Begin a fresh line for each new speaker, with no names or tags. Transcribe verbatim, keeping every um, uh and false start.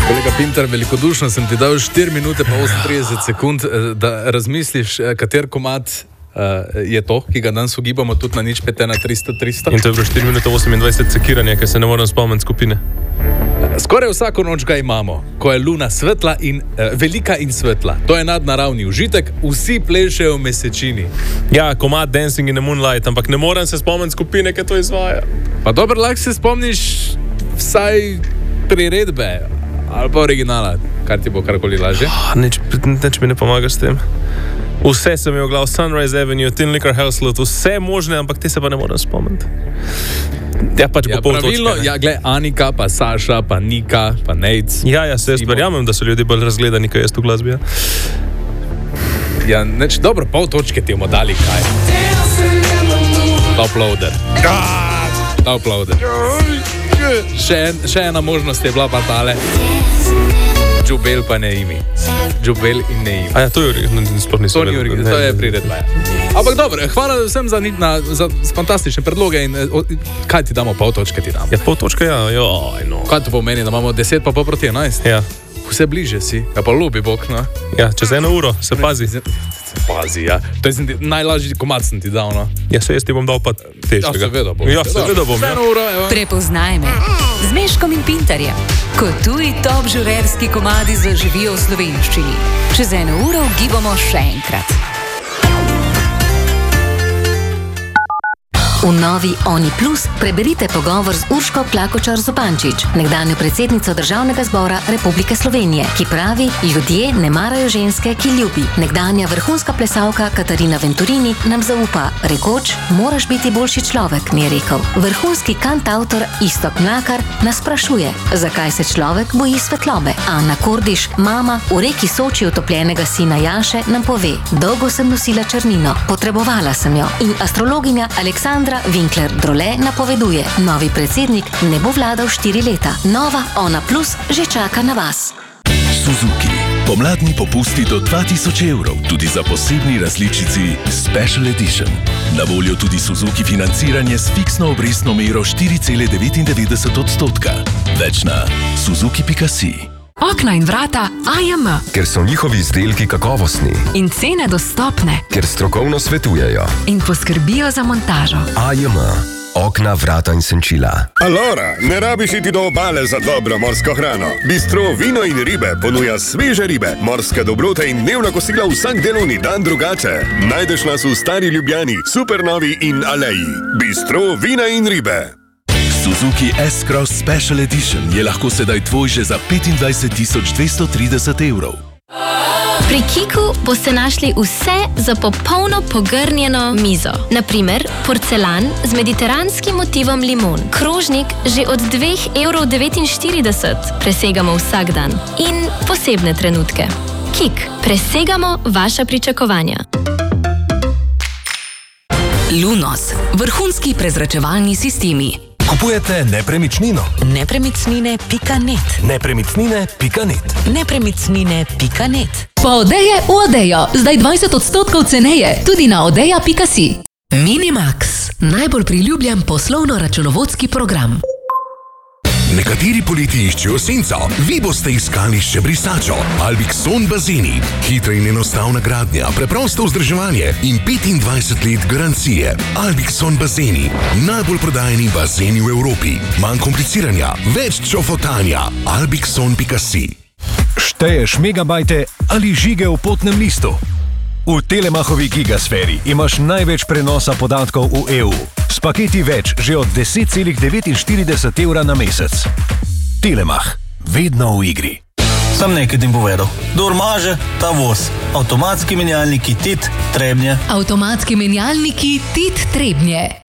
Kolega Pintar, velikodušno sem ti dal štiri minute pa osemintrideset sekund, da razmisliš, kater komad uh, je to, ki ga danes ugibamo tudi na nič pet ena tristo tristo.
In to je bilo štiri minute osemindvajset sekiranja, ker se ne moram spomniti skupine.
Skoraj vsako noč ga imamo, ko je luna svetla in uh, velika in svetla. To je nadnaravni užitek, vsi plešejo v mesečini.
Ja, komad Dancing in the Moonlight, ampak ne morem se spomniti skupine, ki to izvaja.
Pa dobro, lahko se spomniš vsaj priredbe ali pa originala, kar ti bo karkoli lažje.
Oh, nič, nič mi ne pomaga s tem. Vse sem imel v glavu, Sunrise Avenue, Tin Liquor House Lot, vse možne, ampak te se pa ne morem spomniti. Ja, pač
ja,
po pol
pravilno,
točke.
Ja, gled, Anika, pa Saša, pa Nika, pa Nejc.
Ja, ja, se jaz verjamem, da so ljudje bolj razgledani, kaj jaz v glasbi. Ja,
ja neč, dobro, pol točke ti bomo dali, kaj? Top loader. Top loader. Še, en, še ena možnost je bila pa tale. Džubel pa ne imi. Džubel in ne imi.
A ja, to je sploh nisem
vedel. To je priredba, ja. Ampak dobro, hvala vsem za, na, za fantastične predloge in o, kaj ti damo, pol točke ti damo.
Ja, pol točke, ja, joj, no.
Kaj to pomeni, da imamo deset pa pol proti enajst?
Ja.
Vse bliže si, ja pa ljubi Bog, no.
Ja, čez eno uro, se pazi.
Pazi, ja. To je najlažji komad sem ti dal, no.
Ja, se jaz ti bom dal pa težkega.
Ja, seveda bom.
Ja, seveda bom, ja.
Uro,
Prepoznaj me z Meškom in Pintarjem, ko tuji top žurerski komadi zaživijo v slovenščini. Čez eno uro ugibamo še enkrat. V novi Oni Plus preberite pogovor z Urško Klakočar Zupančič, nekdanjo predsednico Državnega zbora Republike Slovenije, ki pravi, ljudje ne marajo ženske, ki ljubi. Nekdanja vrhunska plesalka Katarina Venturini nam zaupa, rekoč, moraš biti boljši človek, mi je rekel. Vrhunski kantavtor Iztok Mlakar nas sprašuje, zakaj se človek boji svetlobe. Ana Kordiš, mama v reki Soči utopljenega sina Jaše, nam pove, dolgo sem nosila črnino, potrebovala sem jo. In astrologinja Aleksandra Winkler Drole napoveduje, novi predsednik ne bo vladal štiri leta. Nova Ona Plus že čaka na vas.
Suzuki. Pomladni popusti do dva tisoč evrov, tudi za posebni različici Special Edition. Na voljo tudi Suzuki financiranje s fiksno obrestno mero štiri cela devetindevetdeset odstotka. Več na suzuki pika si.
Okna in vrata A J M.
Ker so njihovi izdelki kakovostni.
In cene dostopne.
Ker strokovno svetujejo.
In poskrbijo za montažo.
A J M. Okna, vrata in senčila.
Alora, ne rabiš iti do obale za dobro morsko hrano. Bistro Vino in ribe ponuja sveže ribe, morske dobrote in dnevna kosila vsak delovni dan drugače. Najdeš nas v Stari Ljubljani, Supernovi in Aleji. Bistro Vina in ribe.
Suzuki S-Cross Special Edition je lahko sedaj tvoj že za petindvajset tisoč dvesto trideset evrov.
Pri Kiku boste našli vse za popolno pogrnjeno mizo. Naprimer, porcelan z mediteranskim motivom limon. Krožnik že od dve evri devetinštirideset. Presegamo vsak dan. In posebne trenutke. Kik, presegamo vaša pričakovanja.
Lunos, vrhunski prezračevalni sistemi.
Kupujete nepremičnino?
Nepremičnine pika net.
Nepremičnine pika net.
Nepremičnine pika net.
Pa Odeje v Odejo, zdaj dvajset odstotkov ceneje, tudi na odeja pika si.
Minimax, najbolj priljubljen poslovno-računovodski program.
Nekateri poleti iščejo senco, vi boste iskali še brisačo. Albixon bazeni. Hitra in enostavna gradnja, preprosto vzdrževanje in petindvajset let garancije. Albixon bazeni. Najbolj prodajeni bazeni v Evropi. Manj kompliciranja, več čofotanja. albixon pika si.
Šteješ megabajte ali žige v potnem listu? V Telemachovi gigasferi imaš največ prenosa podatkov v E U. S paketi več že od deset cela devetinštirideset evra na mesec. Telemach. Vedno v igri.
Sam nekaj tim povedal. Kdor maže, ta voz. Avtomatski menjalniki Tit Trebnje.
Avtomatski menjalniki Tit Trebnje.